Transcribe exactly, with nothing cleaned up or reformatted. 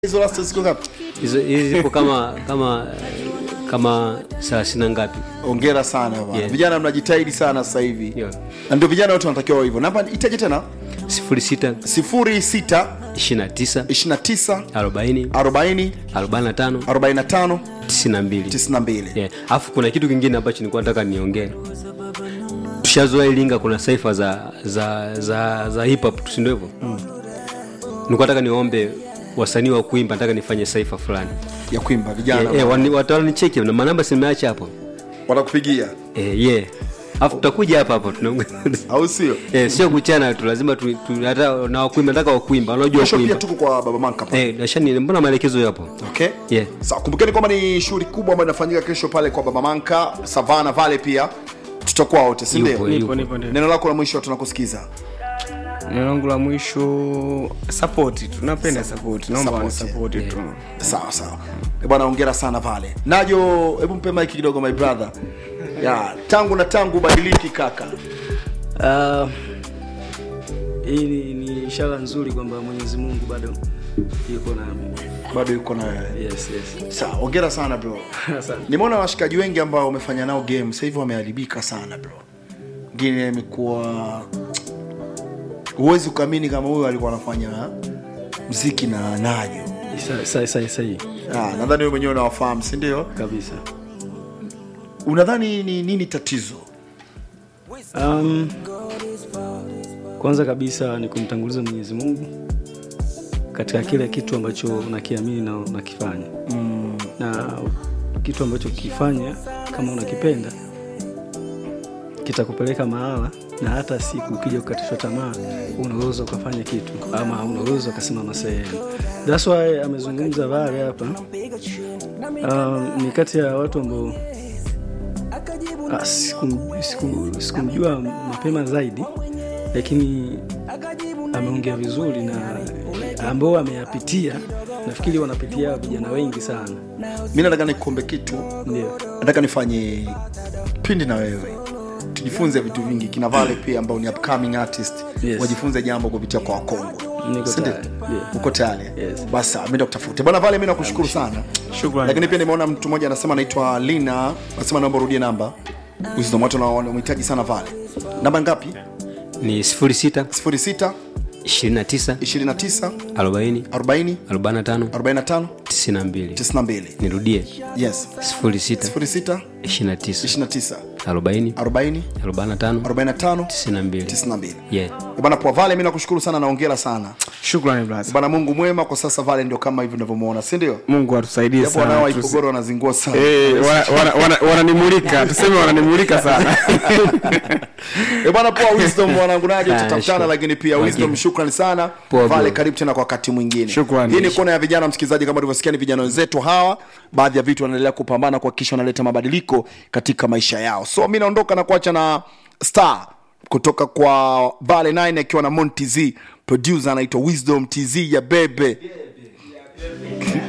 Hizo last siku ngapi? Hizo hizi zipo kama kama kama thelathini ngapi. Hongera sana bwana. Yeah. Vijana mnajitahidi sana sasa hivi. Yeah. Na ndio vijana wote wanatakiwa hivyo. Namba itaje tena? sifuri sita sifuri sita ishirini na tisa ishirini na tisa arobaini arobaini arobaini na tano arobaini na tano tisini na mbili tisini na mbili. Yeah. Alafu kuna kitu kingine ambacho nilikuwa nataka niongee. Tushazoea Iringa kuna cypher za za za za hip hop, si ndio hivyo? Mm. Nilikuwa nataka niombe wasanii wa kuimba, nataka nifanye cypher fulani Ya kuimba vijana. Eh, yeah, watawani cheki na manamba simeacha hapo. Watakupigia. Eh, yeah. Alafu tutakuja hapa hapo tunaongea. Au sio? Eh, sio kuchana tu, lazima tu, tu hata na kuimba, nataka kuimba. Unajua Kesho kuimba. pia tuko kwa Baba Manka pale. Eh, nashani mbona maelekezo yapo? Okay? Yeah. Sasa kumbukeni kwamba ni shughuli kubwa ambayo inafanyika kesho pale kwa Baba Manka, Savana Valley pia. Tutakuwa wote, si ndio? Nipo nipo ndio. Neno lako la mwisho tunakusikiza. Neno langu la mwisho support, tunapenda support. Naomba Support, support tu. Sawa sawa. Eh bwana, hongera sana Vale. Najo, hebu mpe mic kidogo my brother. Ya, tangu na tangu badiliki kaka. Uh, hii ni, ni ishara nzuri kwamba Mwenyezi Mungu bado yuko nami. Bado yuko na wewe. Yes, yes. Sawa, hongera sana bro. Asante. Nimeona washikaji wengi ambao wamefanya nao game sasa hivi wameharibika sana bro. Ngine imekuwa huwezi kuamini kama huyo alikuwa anafanya muziki na Najo. Sai sai sai. Ah, nadhani wewe mwenyewe unawafahamu, si ndio? Kabisa. Unadhani ni nini tatizo? Um, kwanza kabisa ni kumtanguliza Mwenyezi Mungu katika kile kitu ambacho unakiamini na unakifanya. Mm. Na kitu ambacho kifanya kama unakipenda kitakupeleka mahala, na hata siku ukija ukatishwa tamaa unaweza ukafanya kitu ama unaweza ukasimama sehemu. That's why amezungumza Vale hapa. Um, ni kati ya watu ambao ah, sikumjua siku, siku mapema zaidi, lakini ameongea vizuri na ambao ameyapitia, nafikiri wanapitia vijana wengi sana. Mimi nataka nikuombe kitu. Ndio. Nataka nifanye pindi na wewe. Tujifunze vitu vingi. Kina Vale pia ambao ni upcoming artist. Yes. Wajifunze jambo kupitia kwa Wakongwe. Niko tayari. Yeah. Uko tayari? Yes. Basi mimi nakutafuta. Bwana Vale, mimi nakushukuru sana. Shukrani. Lakini pia nimeona mtu mmoja anasema anaitwa Lina, anasema naomba urudie namba. Wisdom watu wanamhitaji sana Vale. Namba ngapi? Ni sifuri sita sifuri sita ishirini na tisa ishirini na tisa arobaini arobaini arobaini na tano arobaini na tano tisini na mbili. tisini na mbili. Nirudie. Yes. sifuri sita sifuri sita ishirini na tisa ishirini na tisa arobaini arobaini arobaini na tano arobaini na tano tisini na mbili. tisini na mbili. Yeah. Bwana kwa Vale, mimi nakushukuru sana na hongera sana. Shukrani brother. Bwana, Mungu mwema. Kwa sasa Vale ndio kama hivi unavyomuona, si ndio? Mungu atusaidie Japo sana. wanao Ipogoro wanazingua sana. Eh, wana wana wananimulika. Tuseme wananimulika sana. Eh bwana, poa Wisdom mwanangu, naje Ah, tutakutana, sure. lakini pia Okay. Wisdom shukrani sana. Poa, Vale, bro. karibu tena kwa wakati mwingine. Shukrani. Hii ni kona ya vijana, msikilizaji, kama ulivyosikia ni vijana wenzetu hawa, baadhi ya vitu wanaendelea kupambana kuhakikisha wanaleta mabadiliko katika maisha yao. So mimi naondoka na kuacha na Star kutoka kwa Vale nine akiwa na Monty Z, producer anaitwa Wisdom T Z ya bebe.